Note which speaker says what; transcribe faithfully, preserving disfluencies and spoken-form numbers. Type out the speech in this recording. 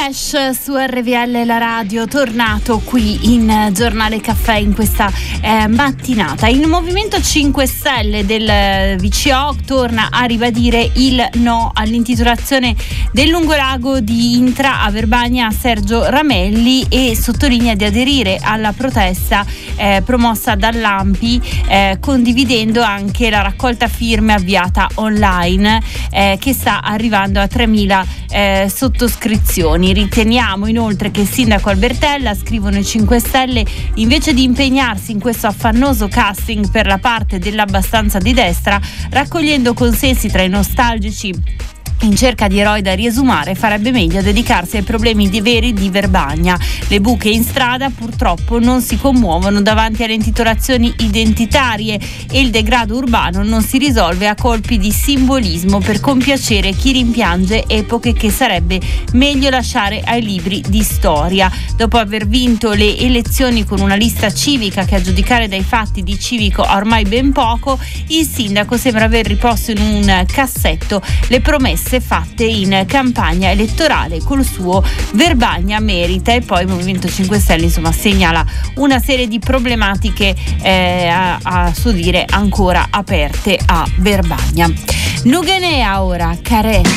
Speaker 1: Flash su R V L La Radio, tornato qui in Giornale Caffè in questa eh, mattinata. Il Movimento cinque Stelle del V C O torna a ribadire il no all'intitolazione del lungolago di Intra a Verbania a Sergio Ramelli e sottolinea di aderire alla protesta eh, promossa dall'A M P I, eh, condividendo anche la raccolta firme avviata online eh, che sta arrivando a tremila eh, sottoscrizioni. Riteniamo inoltre che il sindaco Albertella, scrivono i cinque Stelle, invece di impegnarsi in questo affannoso casting per la parte dell'abbastanza di destra, raccogliendo consensi tra i nostalgici in cerca di eroi da riesumare, farebbe meglio a dedicarsi ai problemi di veri di Verbagna. Le buche in strada purtroppo non si commuovono davanti alle intitolazioni identitarie e il degrado urbano non si risolve a colpi di simbolismo per compiacere chi rimpiange epoche che sarebbe meglio lasciare ai libri di storia. Dopo aver vinto le elezioni con una lista civica che a giudicare dai fatti di civico ha ormai ben poco, il sindaco sembra aver riposto in un cassetto le promesse fatte in campagna elettorale col suo Verbagna merita. E poi il Movimento cinque Stelle insomma segnala una serie di problematiche eh, a, a suo dire ancora aperte a Verbagna. Nuganea ora, Carè.